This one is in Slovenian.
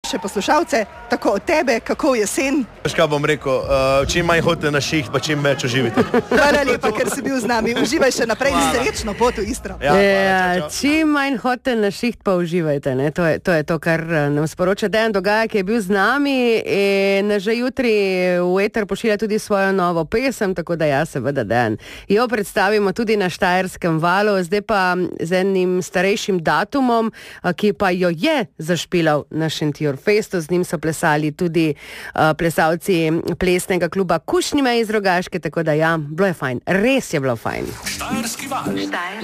Še poslušalce, tako od tebe, kako jesen. Veš, kaj bom rekel, čim manj hodite na šiht, pa čim več uživite. Hvala lepa, ker si bil z nami. Uživaj še naprej in srečno pot v Istro. Čim manj hodite na šiht, pa uživajte. Ne? To je to, kar nam sporoča Dejan Dogaja, ki je bil z nami in že jutri v eter pošilja tudi svojo novo pesem, tako da ja, seveda Dejan. Jo predstavimo tudi na Štajerskem valu, zdaj pa z enim starejšim datumom, ki pa jo je zašpilal na Šentjurfestu. Z njim so plesali tudi plesalci plesnega kluba Kušnjime iz Rogaške, tako da ja, bilo je fajn. Res je bilo fajn. Štajerski val.